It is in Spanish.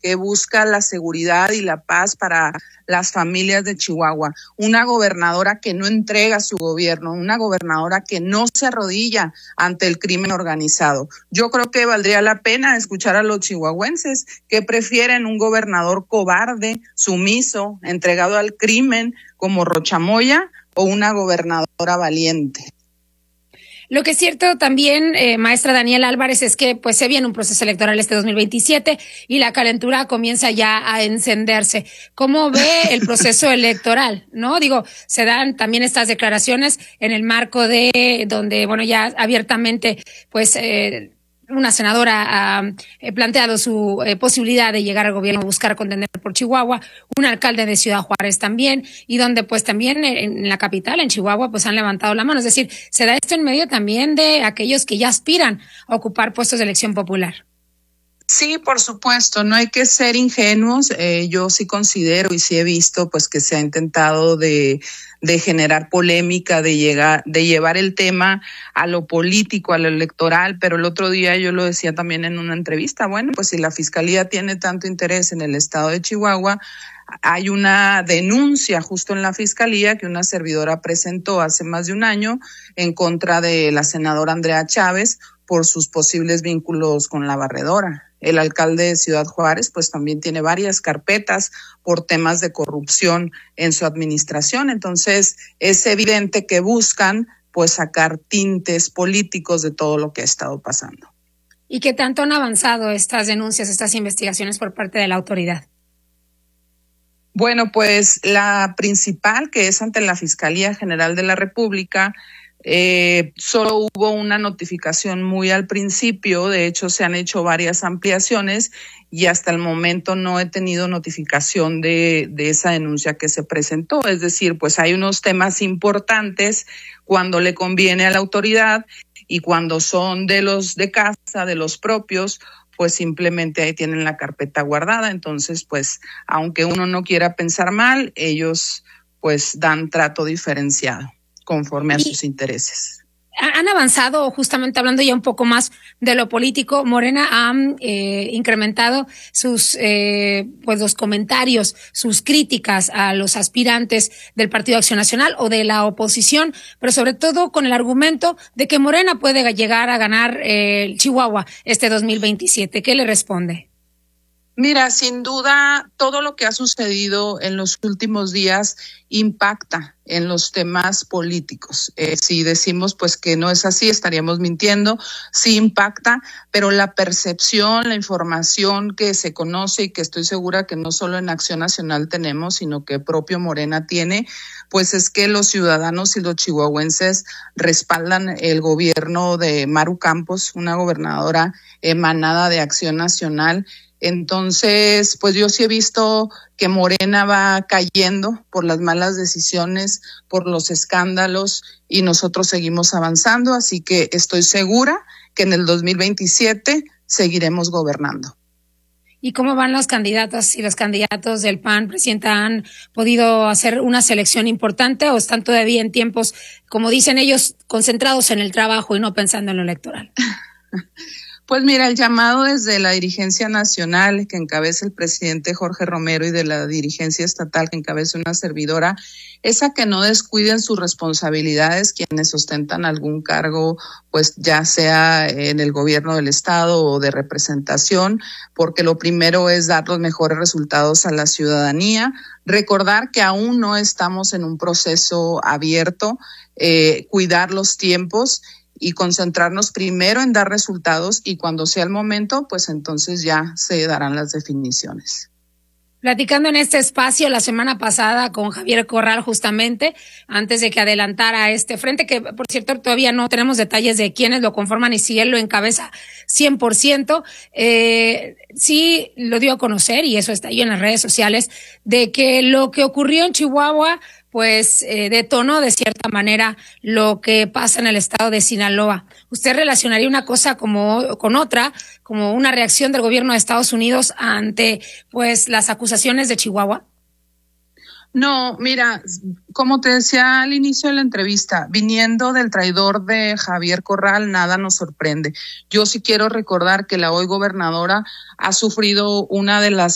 que busca la seguridad y la paz para las familias de Chihuahua, una gobernadora que no entrega su gobierno, una gobernadora que no se arrodilla ante el crimen organizado. Yo creo que valdría la pena escuchar a los chihuahuenses que prefieren un gobernador cobarde, sumiso, entregado al crimen como Rocha Moya, o una gobernadora valiente. Lo que es cierto también, maestra Daniela Álvarez, es que pues se viene un proceso electoral este 2027 y la calentura comienza ya a encenderse. ¿Cómo ve el proceso electoral? ¿No? Digo, se dan también estas declaraciones en el marco de donde, bueno, ya abiertamente pues una senadora ha planteado su posibilidad de llegar al gobierno, buscar contender por Chihuahua, un alcalde de Ciudad Juárez también, y donde pues también en la capital, en Chihuahua, pues han levantado la mano. Es decir, se da esto en medio también de aquellos que ya aspiran a ocupar puestos de elección popular. Sí, por supuesto, no hay que ser ingenuos. Yo sí considero y sí he visto pues que se ha intentado de generar polémica, de llevar el tema a lo político, a lo electoral, pero el otro día yo lo decía también en una entrevista, bueno, pues si la Fiscalía tiene tanto interés en el estado de Chihuahua, hay una denuncia justo en la Fiscalía que una servidora presentó hace más de un año en contra de la senadora Andrea Chávez por sus posibles vínculos con la barredora. El alcalde de Ciudad Juárez pues también tiene varias carpetas por temas de corrupción en su administración. Entonces es evidente que buscan pues sacar tintes políticos de todo lo que ha estado pasando. ¿Y qué tanto han avanzado estas denuncias, estas investigaciones por parte de la autoridad? Bueno, pues la principal, que es ante la Fiscalía General de la República, solo hubo una notificación muy al principio. De hecho se han hecho varias ampliaciones y hasta el momento no he tenido notificación de esa denuncia que se presentó. Es decir, pues hay unos temas importantes cuando le conviene a la autoridad y cuando son de los de casa, de los propios, pues simplemente ahí tienen la carpeta guardada. Entonces, pues aunque uno no quiera pensar mal, ellos pues dan trato diferenciado conforme a sus intereses. Han avanzado, justamente hablando ya un poco más de lo político. Morena ha incrementado sus pues los comentarios, sus críticas a los aspirantes del Partido Acción Nacional o de la oposición, pero sobre todo con el argumento de que Morena puede llegar a ganar Chihuahua este 2027. ¿Qué le responde? Mira, sin duda, todo lo que ha sucedido en los últimos días impacta en los temas políticos. Si decimos pues que no es así, estaríamos mintiendo. Sí impacta, pero la percepción, la información que se conoce y que estoy segura que no solo en Acción Nacional tenemos, sino que propio Morena tiene, pues es que los ciudadanos y los chihuahuenses respaldan el gobierno de Maru Campos, una gobernadora emanada de Acción Nacional. Entonces, pues yo sí he visto que Morena va cayendo por las malas decisiones, por los escándalos, y nosotros seguimos avanzando, así que estoy segura que en el 2027 seguiremos gobernando. ¿Y cómo van los candidatos y los candidatos del PAN, presidenta? ¿Han podido hacer una selección importante o están todavía en tiempos, como dicen ellos, concentrados en el trabajo y no pensando en lo electoral? Pues mira, el llamado desde la dirigencia nacional que encabeza el presidente Jorge Romero y de la dirigencia estatal que encabeza una servidora es a que no descuiden sus responsabilidades quienes ostentan algún cargo, pues ya sea en el gobierno del estado o de representación, porque lo primero es dar los mejores resultados a la ciudadanía, recordar que aún no estamos en un proceso abierto, cuidar los tiempos y concentrarnos primero en dar resultados y cuando sea el momento, pues entonces ya se darán las definiciones. Platicando en este espacio la semana pasada con Javier Corral justamente, antes de que adelantara este frente, que por cierto todavía no tenemos detalles de quiénes lo conforman y si él lo encabeza 100%, sí lo dio a conocer, y eso está ahí en las redes sociales, de que lo que ocurrió en Chihuahua pues detonó de cierta manera lo que pasa en el estado de Sinaloa. ¿Usted relacionaría una cosa como con otra, como una reacción del gobierno de Estados Unidos ante pues las acusaciones de Chihuahua? No, mira, como te decía al inicio de la entrevista, viniendo del traidor de Javier Corral, nada nos sorprende. Yo sí quiero recordar que la hoy gobernadora ha sufrido una de las